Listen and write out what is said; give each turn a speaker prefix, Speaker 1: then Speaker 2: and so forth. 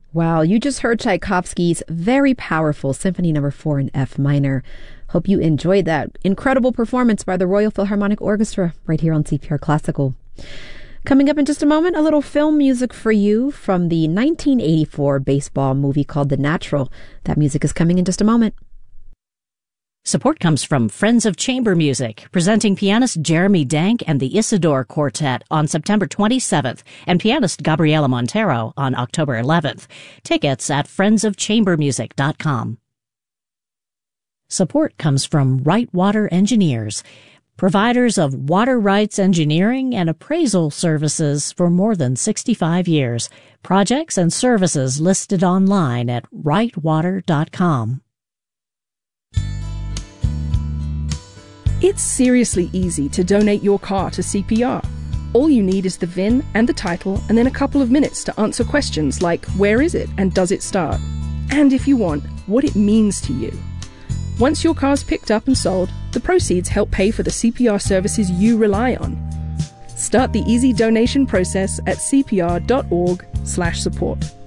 Speaker 1: Wow, you just heard Tchaikovsky's very powerful Symphony No. 4 in F minor. Hope you enjoyed that incredible performance by the Royal Philharmonic Orchestra right here on CPR Classical. Coming up in just a moment, a little film music for you from the 1984 baseball movie called The Natural. That music is coming in just a moment.
Speaker 2: Support comes from Friends of Chamber Music, presenting pianist Jeremy Dank and the Isidore Quartet on September 27th and pianist Gabriela Montero on October 11th. Tickets at friendsofchambermusic.com. Support comes from Right Water Engineers, providers of water rights engineering and appraisal services for more than 65 years. Projects and services listed online at rightwater.com.
Speaker 3: It's seriously easy to donate your car to CPR. All you need is the VIN and the title and then a couple of minutes to answer questions like where is it and does it start? And if you want, what it means to you. Once your car's picked up and sold, the proceeds help pay for the CPR services you rely on. Start the easy donation process at cpr.org/support.